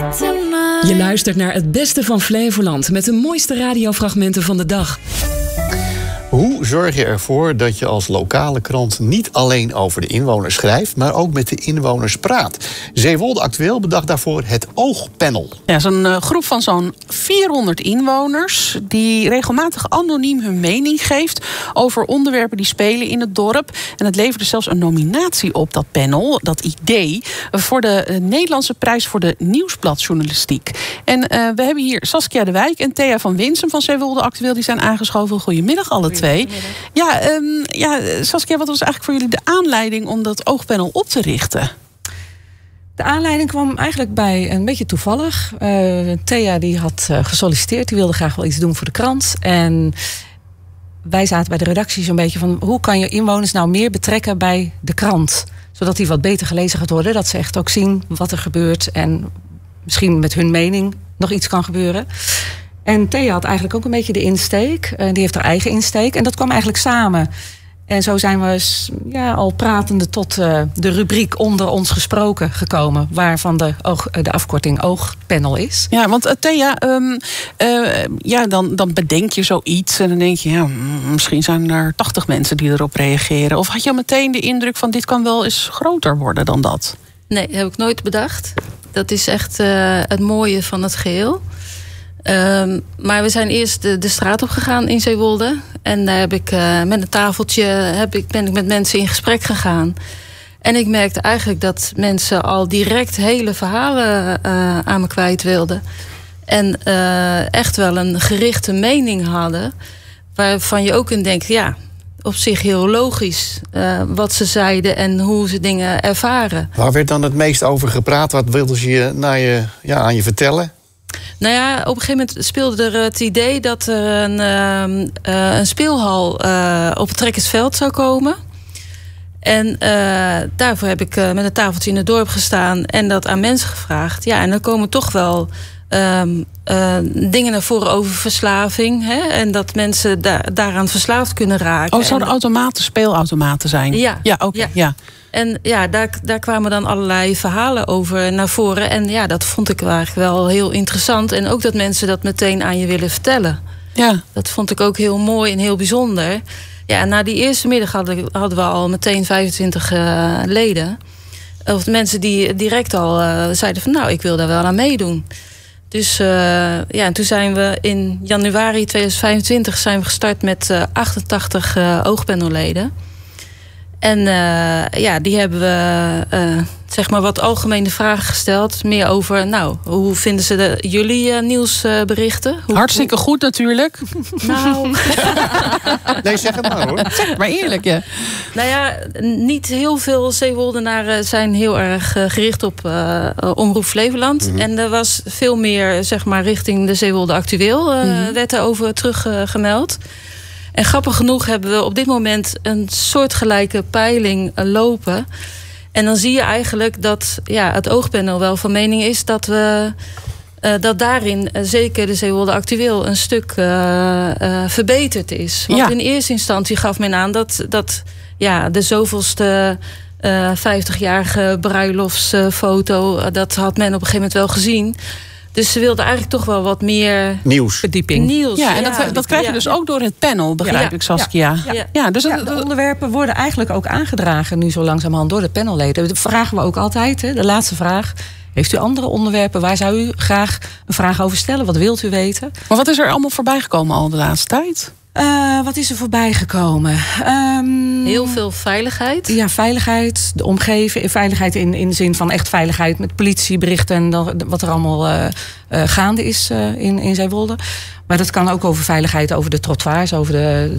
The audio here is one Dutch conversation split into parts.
Je luistert naar het beste van Flevoland met de mooiste radiofragmenten van de dag. Hoe zorg je ervoor dat je als lokale krant niet alleen over de inwoners schrijft, maar ook met de inwoners praat? Zeewolde Actueel bedacht daarvoor het Oogpanel. Ja, dat is een groep van zo'n 400 inwoners die regelmatig anoniem hun mening geeft over onderwerpen die spelen in het dorp. En het leverde zelfs een nominatie op, dat panel, dat idee, voor de Nederlandse prijs voor de nieuwsbladjournalistiek. En we hebben hier Saskia de Wijk en Thea van Winsum van Zeewolde Actueel. Die zijn aangeschoven. Goedemiddag alle twee. Ja, Saskia, wat was eigenlijk voor jullie de aanleiding om dat oogpanel op te richten? De aanleiding kwam eigenlijk bij een beetje toevallig. Thea die had gesolliciteerd, die wilde graag wel iets doen voor de krant. En wij zaten bij de redactie zo'n beetje van, hoe kan je inwoners nou meer betrekken bij de krant? Zodat die wat beter gelezen gaat worden, dat ze echt ook zien wat er gebeurt en misschien met hun mening nog iets kan gebeuren. En Thea had eigenlijk ook een beetje de insteek. Die heeft haar eigen insteek. En dat kwam eigenlijk samen. En zo zijn we al pratende tot de rubriek Onder ons gesproken gekomen. Waarvan de afkorting Oogpanel is. Ja, want Thea, dan bedenk je zoiets. En dan denk je, misschien zijn er 80 mensen die erop reageren. Of had je al meteen de indruk van, dit kan wel eens groter worden dan dat? Nee, dat heb ik nooit bedacht. Dat is echt het mooie van het geheel. Maar we zijn eerst de straat op gegaan in Zeewolde. En daar heb ik met een tafeltje ben ik met mensen in gesprek gegaan. En ik merkte eigenlijk dat mensen al direct hele verhalen aan me kwijt wilden. En echt wel een gerichte mening hadden. Waarvan je ook kunt denken, ja, op zich heel logisch wat ze zeiden en hoe ze dingen ervaren. Waar werd dan het meest over gepraat? Wat wilden ze aan je vertellen? Nou ja, op een gegeven moment speelde er het idee dat er een speelhal op het Trekkersveld zou komen. En daarvoor heb ik met een tafeltje in het dorp gestaan en dat aan mensen gevraagd. Ja, en dan komen toch wel dingen naar voren over verslaving. Hè? En dat mensen daaraan verslaafd kunnen raken. Oh, zouden automaten speelautomaten zijn? Ja. Ja, oké. Ja. En ja, daar kwamen dan allerlei verhalen over naar voren. En ja, dat vond ik eigenlijk wel heel interessant. En ook dat mensen dat meteen aan je willen vertellen. Ja. Dat vond ik ook heel mooi en heel bijzonder. Ja, en na die eerste middag hadden we al meteen 25 leden. Of mensen die direct al zeiden van, nou, ik wil daar wel aan meedoen. Dus en toen zijn we in januari 2025 zijn we gestart met 88 oogpanelleden. En die hebben we zeg maar wat algemene vragen gesteld. Meer over, hoe vinden ze jullie nieuwsberichten? Hartstikke goed natuurlijk. Nou. Nee, zeg het maar hoor. Zeg maar eerlijk, ja. Nou ja, niet heel veel Zeewoldenaren zijn heel erg gericht op Omroep Flevoland. Mm-hmm. En er was veel meer, zeg maar, richting de Zeewolde Actueel werd daarover teruggemeld. En grappig genoeg hebben we op dit moment een soortgelijke peiling lopen. En dan zie je eigenlijk dat het oogpanel wel van mening is dat we dat daarin zeker de Zeewolde Actueel een stuk verbeterd is. Want in eerste instantie gaf men aan dat de zoveelste 50-jarige bruiloftsfoto, dat had men op een gegeven moment wel gezien. Dus ze wilden eigenlijk toch wel wat meer verdieping. Ja, en dat krijg je dus ook door het panel, begrijp ik, Saskia. Dus de onderwerpen worden eigenlijk ook aangedragen nu zo langzamerhand door de panelleden. Dat vragen we ook altijd, de laatste vraag. Heeft u andere onderwerpen? Waar zou u graag een vraag over stellen? Wat wilt u weten? Maar wat is er allemaal voorbij gekomen al de laatste tijd? Wat is er voorbij gekomen? Heel veel veiligheid. Ja, veiligheid, de omgeving. Veiligheid in de zin van echt veiligheid met politieberichten en wat er allemaal gaande is in Zeewolde. Maar dat kan ook over veiligheid, over de trottoirs, over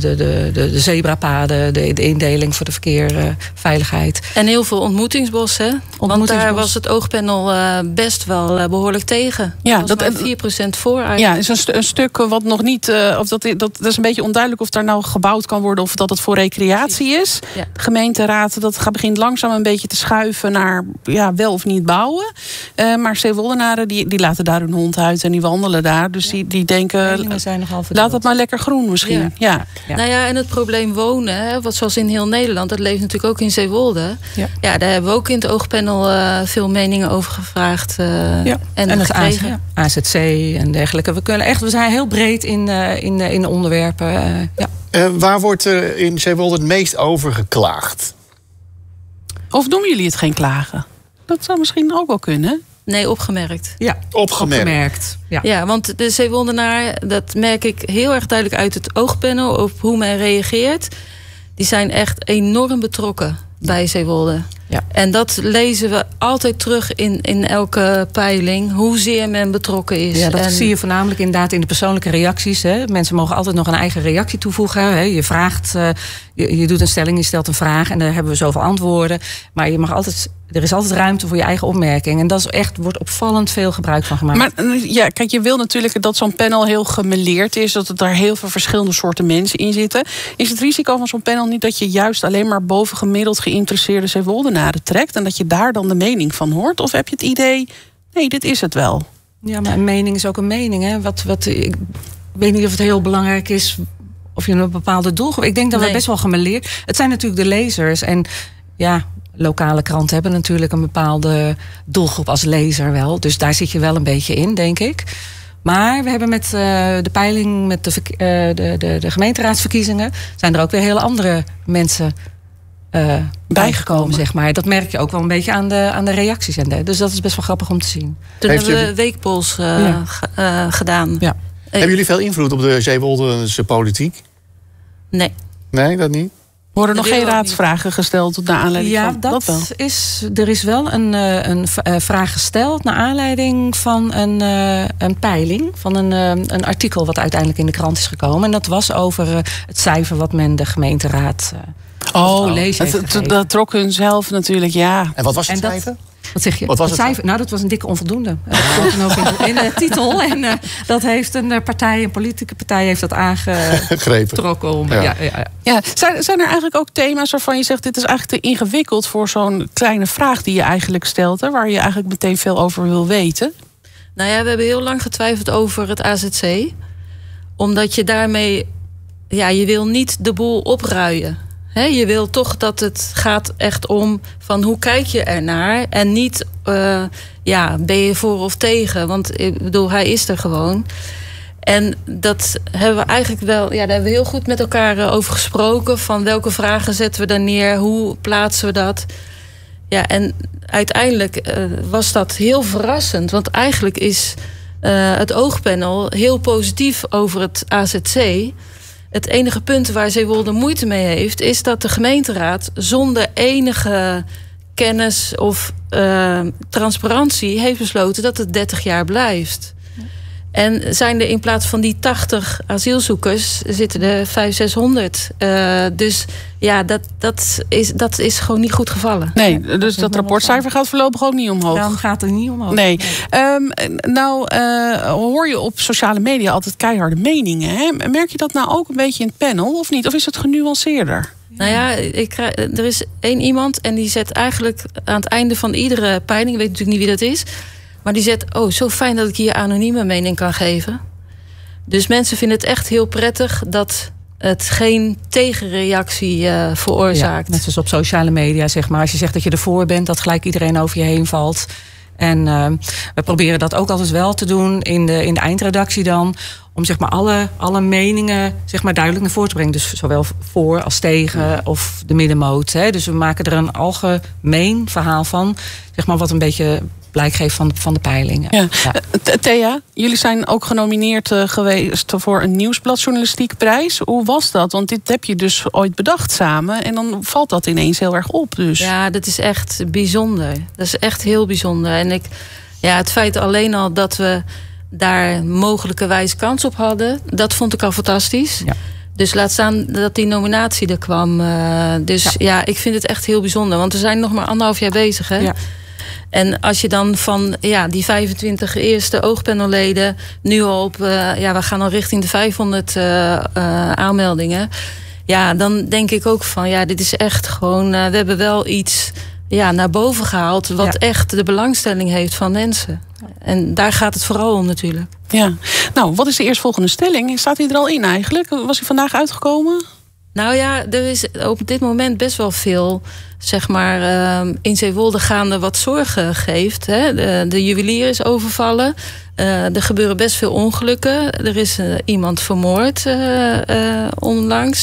de zebrapaden, de indeling voor de verkeerveiligheid. En heel veel ontmoetingsbossen. Want daar was het oogpanel best wel behoorlijk tegen. Ja, dat was 4% voor eigenlijk. Ja, is een stuk wat nog niet. Dat is een beetje onduidelijk of daar nou gebouwd kan worden of dat het voor recreatie is. Ja. De gemeenteraad begint langzaam een beetje te schuiven naar wel of niet bouwen. Maar Zeewoldenaren die laten daar hun hond uit en die wandelen daar. Dus die denken. meningen zijn nogal verdeeld. Laat het maar lekker groen misschien. Ja. Nou ja, en het probleem wonen, hè, wat zoals in heel Nederland, dat leeft natuurlijk ook in Zeewolde. Ja, daar hebben we ook in het oogpanel veel meningen over gevraagd. En het gekregen. AZC en dergelijke. We zijn heel breed in de onderwerpen. Waar wordt er in Zeewolde het meest over geklaagd? Of noemen jullie het geen klagen? Dat zou misschien ook wel kunnen. Nee, opgemerkt. Ja, opgemerkt. Ja, want de Zeewoldenaar, dat merk ik heel erg duidelijk uit het oogpanel op hoe men reageert. Die zijn echt enorm betrokken bij Zeewolde. Ja. En dat lezen we altijd terug in elke peiling, hoezeer men betrokken is. Ja, dat zie je voornamelijk inderdaad in de persoonlijke reacties. Hè. Mensen mogen altijd nog een eigen reactie toevoegen. Hè. Je vraagt, je doet een stelling, je stelt een vraag en daar hebben we zoveel antwoorden. Maar er is altijd ruimte voor je eigen opmerking. En dat is echt, wordt opvallend veel gebruik van gemaakt. Maar ja, kijk, je wil natuurlijk dat zo'n panel heel gemêleerd is, dat er daar heel veel verschillende soorten mensen in zitten. Is het risico van zo'n panel niet dat je juist alleen maar bovengemiddeld geïnteresseerde Zeewoldenaren trekt en dat je daar dan de mening van hoort? Of heb je het idee, nee, dit is het wel? Ja, maar een mening is ook een mening. Hè? Ik weet niet of het heel belangrijk is of je een bepaalde doelgroep. Ik denk dat we best wel gemêleerd. Het zijn natuurlijk de lezers en ja, lokale kranten hebben natuurlijk een bepaalde doelgroep als lezer wel. Dus daar zit je wel een beetje in, denk ik. Maar we hebben met de peiling, met de gemeenteraadsverkiezingen, zijn er ook weer hele andere mensen bijgekomen, zeg maar. Dat merk je ook wel een beetje aan de reacties. Dus dat is best wel grappig om te zien. Toen hebben we weekpols gedaan. Ja. Hebben jullie veel invloed op de Zeewoldense politiek? Nee. Nee, dat niet? Worden nog geen raadsvragen gesteld naar aanleiding van dat wel? Er is wel een vraag gesteld naar aanleiding van een peiling, van een artikel wat uiteindelijk in de krant is gekomen. En dat was over het cijfer wat men de gemeenteraad dat trok hun zelf natuurlijk, ja. En wat was het cijfer? Wat zeg je? Wat was het cijfer? Nou, dat was een dikke onvoldoende. Dat stond dan ook in de titel. En dat heeft een politieke partij heeft dat aangetrokken. Zijn er eigenlijk ook thema's waarvan je zegt, dit is eigenlijk te ingewikkeld voor zo'n kleine vraag die je eigenlijk stelt, hè, waar je eigenlijk meteen veel over wil weten? Nou ja, we hebben heel lang getwijfeld over het AZC. Omdat je daarmee, je wil niet de boel opruien. Je wil toch dat het gaat echt om van hoe kijk je ernaar en niet ben je voor of tegen. Want ik bedoel, hij is er gewoon. En dat hebben we eigenlijk wel, daar hebben we heel goed met elkaar over gesproken. Van welke vragen zetten we daar neer, hoe plaatsen we dat. Ja, en uiteindelijk was dat heel verrassend. Want eigenlijk is het oogpanel heel positief over het AZC. Het enige punt waar Zeewolde moeite mee heeft, is dat de gemeenteraad zonder enige kennis of transparantie heeft besloten dat het 30 jaar blijft. En zijn er in plaats van die 80 asielzoekers, zitten er 500-600. Dus ja, dat is gewoon niet goed gevallen. Nee, dus dat rapportcijfer gaat voorlopig ook niet omhoog. Daarom gaat het niet omhoog. Nee. Hoor je op sociale media altijd keiharde meningen. Hè? Merk je dat nou ook een beetje in het panel of niet? Of is het genuanceerder? Nou ja, er is één iemand en die zet eigenlijk aan het einde van iedere peiling, ik weet natuurlijk niet wie dat is, maar die zet, zo fijn dat ik hier anonieme mening kan geven. Dus mensen vinden het echt heel prettig dat het geen tegenreactie veroorzaakt. Ja, net zoals op sociale media, zeg maar. Als je zegt dat je ervoor bent, dat gelijk iedereen over je heen valt. En we proberen dat ook altijd wel te doen in de eindredactie dan, om zeg maar alle meningen zeg maar duidelijk naar voren te brengen. Dus zowel voor als tegen of de middenmoot. Hè. Dus we maken er een algemeen verhaal van, zeg maar, wat een beetje blijk geeft van de peilingen. Ja. Thea, jullie zijn ook genomineerd geweest voor een nieuwsbladjournalistiek prijs. Hoe was dat? Want dit heb je dus ooit bedacht samen en dan valt dat ineens heel erg op. Dus. Ja, dat is echt bijzonder. Dat is echt heel bijzonder. En het feit alleen al dat we daar mogelijkerwijs kans op hadden, dat vond ik al fantastisch. Ja. Dus laat staan dat die nominatie er kwam. Ik vind het echt heel bijzonder. Want we zijn nog maar 1,5 jaar bezig, hè? Ja. En als je dan van die 25 eerste oogpanelleden nu al op, we gaan al richting de 500 aanmeldingen. Ja, dan denk ik ook van, dit is echt gewoon, we hebben wel iets naar boven gehaald wat echt de belangstelling heeft van mensen. En daar gaat het vooral om natuurlijk. Ja, Nou, wat is de eerstvolgende stelling? Staat hij er al in eigenlijk? Was hij vandaag uitgekomen? Nou ja, er is op dit moment best wel veel, zeg maar, in Zeewolde gaande wat zorgen geeft. Hè. De juwelier is overvallen. Er gebeuren best veel ongelukken. Er is iemand vermoord onlangs.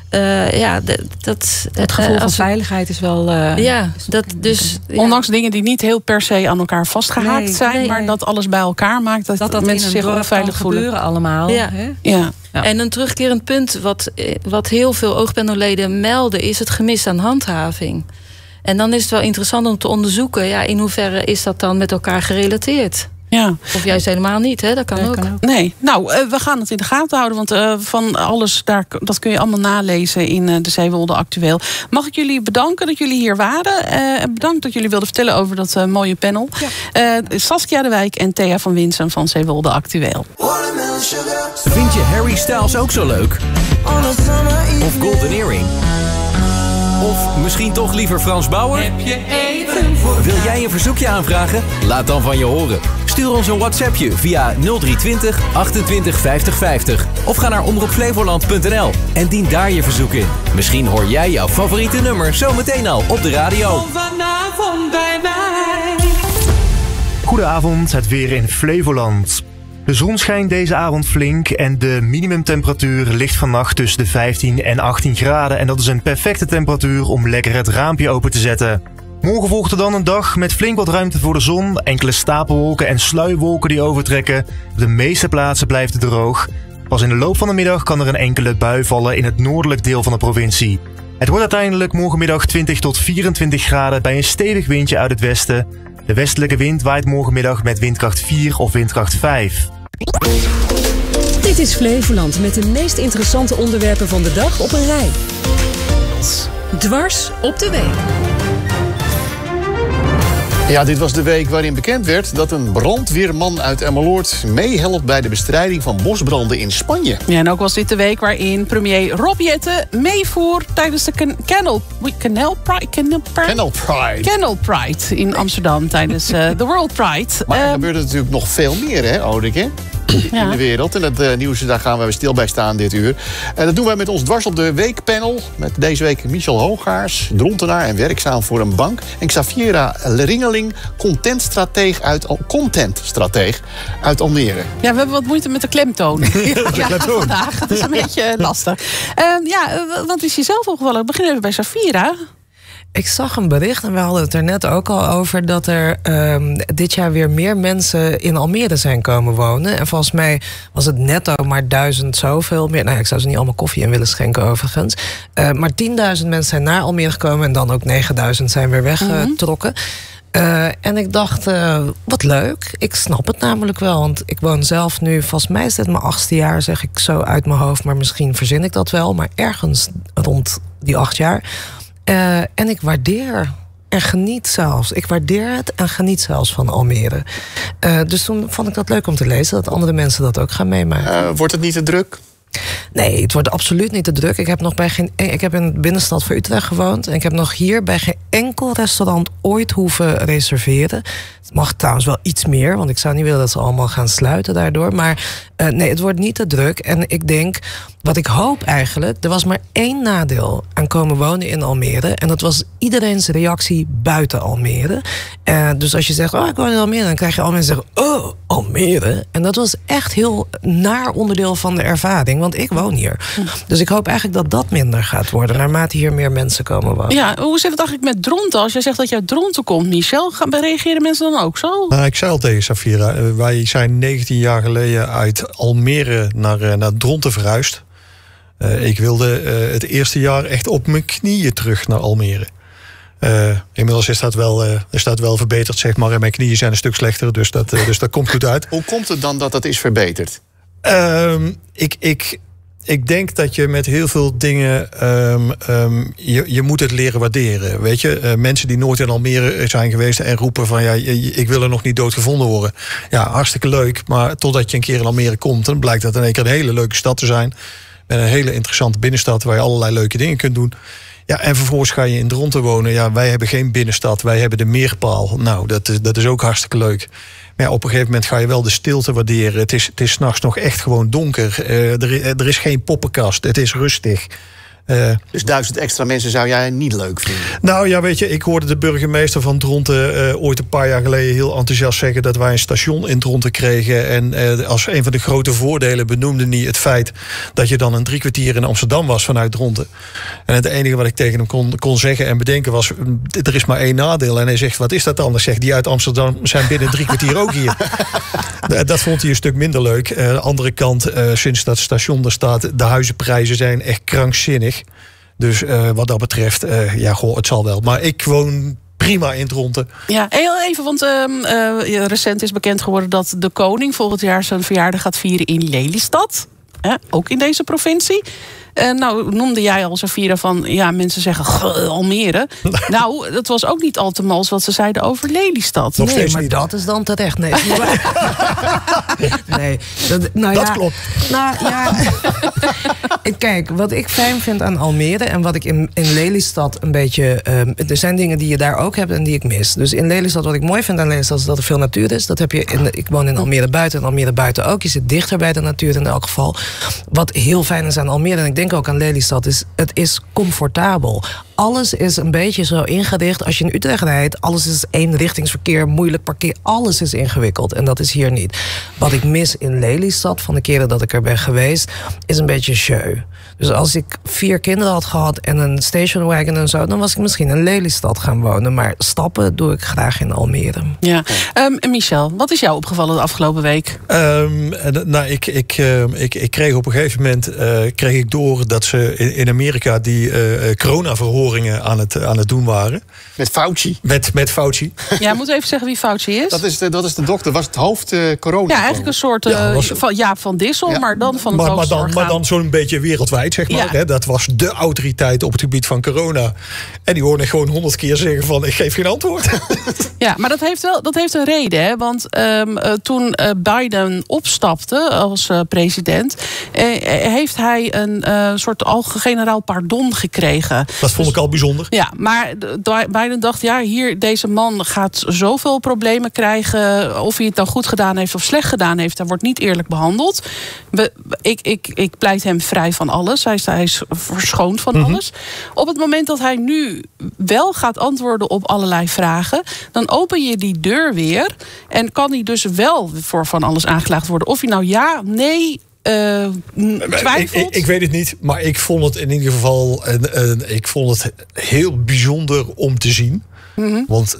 Het gevoel van veiligheid is wel... Ondanks dingen die niet heel per se aan elkaar vastgehaakt zijn... maar dat alles bij elkaar maakt dat mensen zich onveilig voelen. Gebeuren allemaal. Ja. Hè? Ja. Ja. En een terugkerend punt wat heel veel oogpanelleden melden... is het gemis aan handhaving. En dan is het wel interessant om te onderzoeken... in hoeverre is dat dan met elkaar gerelateerd? Ja. Of juist helemaal niet, hè? Dat kan ook. Nee, nou, we gaan het in de gaten houden. Want van alles, dat kun je allemaal nalezen in de Zeewolde Actueel. Mag ik jullie bedanken dat jullie hier waren. Bedankt dat jullie wilden vertellen over dat mooie panel. Ja. Saskia de Wijk en Thea van Winsen van Zeewolde Actueel. Vind je Harry Styles ook zo leuk? Of Golden Earring? Of misschien toch liever Frans Bauer? Wil jij een verzoekje aanvragen? Laat dan van je horen. Stuur ons een WhatsAppje via 0320 28 50 50. Of ga naar omroepflevoland.nl en dien daar je verzoek in. Misschien hoor jij jouw favoriete nummer zometeen al op de radio. Vanavond bij mij. Goedenavond, het weer in Flevoland. De zon schijnt deze avond flink en de minimumtemperatuur ligt vannacht tussen de 15 en 18 graden. En dat is een perfecte temperatuur om lekker het raampje open te zetten. Morgen volgt er dan een dag met flink wat ruimte voor de zon, enkele stapelwolken en sluierwolken die overtrekken. Op de meeste plaatsen blijft het droog. Pas in de loop van de middag kan er een enkele bui vallen in het noordelijk deel van de provincie. Het wordt uiteindelijk morgenmiddag 20 tot 24 graden bij een stevig windje uit het westen. De westelijke wind waait morgenmiddag met windkracht 4 of windkracht 5. Dit is Flevoland met de meest interessante onderwerpen van de dag op een rij. Dwars op de week. Ja, dit was de week waarin bekend werd dat een brandweerman uit Emmeloord meehelpt bij de bestrijding van bosbranden in Spanje. Ja, en ook was dit de week waarin premier Rob Jetten meevoer tijdens de Kennel Pride in Amsterdam tijdens de World Pride. Maar er gebeurde natuurlijk nog veel meer, hè, Odik, hè? In de wereld. En het nieuws, daar gaan we stil bij staan dit uur. En dat doen wij met ons Dwars op de Week panel. Met deze week Michel Hoogaars, drontenaar en werkzaam voor een bank. En Xaviera Ringeling, contentstrateeg uit Almere. Ja, we hebben wat moeite met de klemtoon. Vandaag. Dat is een beetje lastig. Wat is je zelf opgevallen? Ik begin even bij Xaviera. Ik zag een bericht, en we hadden het er net ook al over, dat er dit jaar weer meer mensen in Almere zijn komen wonen. En volgens mij was het netto maar 1000 zoveel meer. Nou, ik zou ze niet allemaal koffie in willen schenken overigens. Maar 10.000 mensen zijn naar Almere gekomen en dan ook 9.000 zijn weer weggetrokken. En ik dacht, wat leuk. Ik snap het namelijk wel. Want ik woon zelf nu, volgens mij is dit mijn 8e jaar, zeg ik zo uit mijn hoofd. Maar misschien verzin ik dat wel. Maar ergens rond die 8 jaar. En ik waardeer en geniet zelfs. Ik waardeer het en geniet zelfs van Almere. Dus toen vond ik dat leuk om te lezen, dat andere mensen dat ook gaan meemaken. Wordt het niet te druk? Nee, het wordt absoluut niet te druk. Ik heb in de binnenstad van Utrecht gewoond. En ik heb nog hier bij geen enkel restaurant ooit hoeven reserveren. Het mag trouwens wel iets meer, want ik zou niet willen dat ze allemaal gaan sluiten daardoor. Maar nee, het wordt niet te druk. En ik denk, wat ik hoop eigenlijk, er was maar 1 nadeel aan komen wonen in Almere. En dat was iedereen's reactie buiten Almere. Dus als je zegt, ik woon in Almere, dan krijg je al mensen zeggen, oh, Almere. En dat was echt heel naar onderdeel van de ervaring, want ik woon hier. Dus ik hoop eigenlijk dat dat minder gaat worden, naarmate hier meer mensen komen wonen. Ja, hoe zit het eigenlijk met Dronten? Als jij zegt dat je uit Dronten komt, Michel, reageren mensen dan ook zo? Nou, ik zei al tegen Xaviera, wij zijn 19 jaar geleden uit Almere naar Dronten verhuisd. Ik wilde het eerste jaar echt op mijn knieën terug naar Almere. Inmiddels is dat wel verbeterd, zeg maar. En mijn knieën zijn een stuk slechter, dus dat komt goed uit. Hoe komt het dan dat dat is verbeterd? Ik denk dat je met heel veel dingen, je moet het leren waarderen. Weet je, mensen die nooit in Almere zijn geweest en roepen van, ja, ik wil er nog niet doodgevonden worden. Ja, hartstikke leuk, maar totdat je een keer in Almere komt, dan blijkt dat in één keer een hele leuke stad te zijn. Met een hele interessante binnenstad waar je allerlei leuke dingen kunt doen. Ja, en vervolgens ga je in Dronten wonen. Ja, wij hebben geen binnenstad, wij hebben de Meerpaal. Nou, dat is ook hartstikke leuk. Maar ja, op een gegeven moment ga je wel de stilte waarderen. Het is 's nachts nog echt gewoon donker. Er is geen poppenkast. Het is rustig. Dus 1000 extra mensen zou jij niet leuk vinden? Nou ja, weet je, ik hoorde de burgemeester van Dronten ooit een paar jaar geleden heel enthousiast zeggen dat wij een station in Dronten kregen. En als een van de grote voordelen benoemde hij het feit dat je dan een 3 kwartier in Amsterdam was vanuit Dronten. En het enige wat ik tegen hem kon zeggen en bedenken was, er is maar 1 nadeel. En hij zegt, wat is dat dan? Dan zegt die uit Amsterdam zijn binnen 3 kwartier ook hier. Dat vond hij een stuk minder leuk. Aan de andere kant, sinds dat station er staat, de huizenprijzen zijn echt krankzinnig. Dus wat dat betreft, het zal wel. Maar ik woon prima in Dronten. Ja, heel even, want recent is bekend geworden dat de koning volgend jaar zijn verjaardag gaat vieren in Lelystad. Ook in deze provincie. Nou, noemde jij al, Safira, van mensen zeggen Almere. Nou, dat was ook niet al te mals wat ze zeiden over Lelystad. Nee, maar dat is dan terecht. Nee, nee dat klopt. Nou ja, kijk, wat ik fijn vind aan Almere en wat ik in Lelystad een beetje... er zijn dingen die je daar ook hebt en die ik mis. Dus in Lelystad, wat ik mooi vind aan Lelystad is dat er veel natuur is. Dat heb je ik woon in Almere buiten en Almere buiten ook. Je zit dichter bij de natuur in elk geval. Wat heel fijn is aan Almere, en ik denk ook aan Lelystad, is het is comfortabel. Alles is een beetje zo ingericht. Als je in Utrecht rijdt, alles is eenrichtingsverkeer, moeilijk parkeer. Alles is ingewikkeld en dat is hier niet. Wat ik mis in Lelystad, van de keren dat ik er ben geweest, is een beetje jeu. Dus als ik 4 kinderen had gehad en een stationwagon en zo, dan was ik misschien in Lelystad gaan wonen. Maar stappen doe ik graag in Almere. Ja. Michel, wat is jou opgevallen de afgelopen week? Ik kreeg op een gegeven moment kreeg ik door dat ze in Amerika die coronaverhoringen aan het doen waren. Met Fauci. Met Fauci. Ja, moet even zeggen wie Fauci is. Dat is de dokter, was het hoofd corona. Ja, eigenlijk een soort van Jaap van Dissel, maar dan van het hoogste orgaan. Maar dan zo'n beetje wereldwijd, zeg maar. Ja. Hè? Dat was de autoriteit op het gebied van corona. En die hoorde gewoon 100 keer zeggen van, ik geef geen antwoord. Ja, maar dat heeft een reden. Hè? Want toen Biden opstapte als president, heeft hij een soort generaal pardon gekregen. Dat vond ik al bijzonder. Ja, maar Biden dacht, deze man gaat zoveel problemen krijgen. Of hij het dan goed gedaan heeft of slecht gedaan heeft, hij wordt niet eerlijk behandeld. Ik pleit hem vrij van alles. Hij is verschoond van alles. Op het moment dat hij nu wel gaat antwoorden op allerlei vragen, dan open je die deur weer en kan hij dus wel voor van alles aangeklaagd worden. Of hij nou ja, nee, twijfelt. Ik weet het niet, maar ik vond het in ieder geval ik vond het heel bijzonder om te zien. Want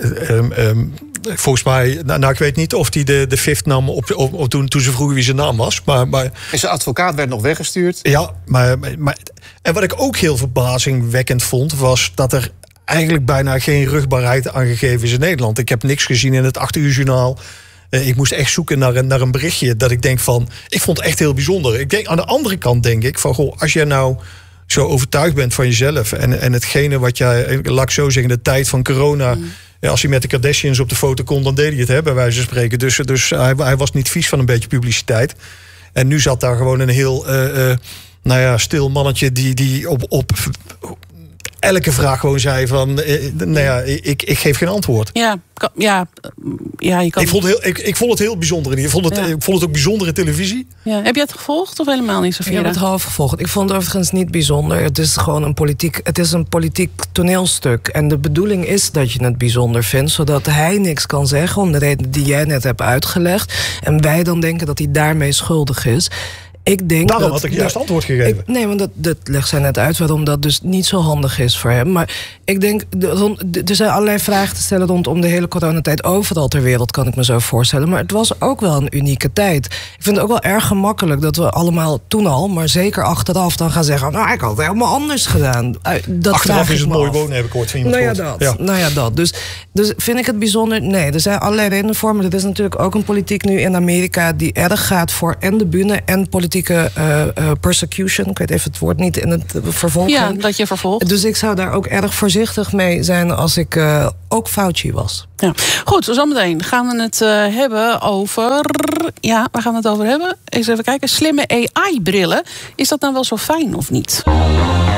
volgens mij, ik weet niet of hij de fifth nam op toen ze vroegen wie zijn naam was. Maar en zijn advocaat werd nog weggestuurd. Ja, maar en wat ik ook heel verbazingwekkend vond, was dat er eigenlijk bijna geen rugbaarheid aangegeven is in Nederland. Ik heb niks gezien in het 8-uur journaal. Ik moest echt zoeken naar een berichtje dat ik denk van, ik vond het echt heel bijzonder. Ik denk, aan de andere kant denk ik van, goh, als jij nou zo overtuigd bent van jezelf en hetgene wat jij, laat ik zo zeggen, de tijd van corona, als hij met de Kardashians op de foto kon, dan deed hij het, bij wijze van spreken. Dus hij was niet vies van een beetje publiciteit. En nu zat daar gewoon een heel stil mannetje die op elke vraag gewoon zei van, ik geef geen antwoord. Ja, je kan. Ik vond het heel bijzonder. Ik vond het ook bijzondere televisie. Ja. Heb je het gevolgd of helemaal niet, Safira? Ik heb het half gevolgd. Ik vond het overigens niet bijzonder. Het is gewoon een politiek toneelstuk. En de bedoeling is dat je het bijzonder vindt, zodat hij niks kan zeggen om de reden die jij net hebt uitgelegd. En wij dan denken dat hij daarmee schuldig is. Daarom had ik juist antwoord gegeven. Nee, want dat legt zij net uit waarom dat dus niet zo handig is voor hem. Maar ik denk, er zijn allerlei vragen te stellen rondom de hele coronatijd overal ter wereld, kan ik me zo voorstellen. Maar het was ook wel een unieke tijd. Ik vind het ook wel erg gemakkelijk dat we allemaal toen al, maar zeker achteraf, dan gaan zeggen, nou, ik had het helemaal anders gedaan. Achteraf is het mooi wonen, heb ik ooit van iemand gehoord. Nou ja, dat. Dus vind ik het bijzonder? Nee, er zijn allerlei redenen voor. Maar er is natuurlijk ook een politiek nu in Amerika die erg gaat voor en de bühne en politieke persecution. Ik weet even het woord niet in het vervolg. Ja, dat je vervolgt. Dus ik zou daar ook erg voorzichtig mee zijn als ik ook Fauci was. Ja. Goed, zometeen gaan we het hebben over. Ja, waar gaan we het over hebben? Eens even kijken. Slimme AI-brillen. Is dat nou wel zo fijn of niet?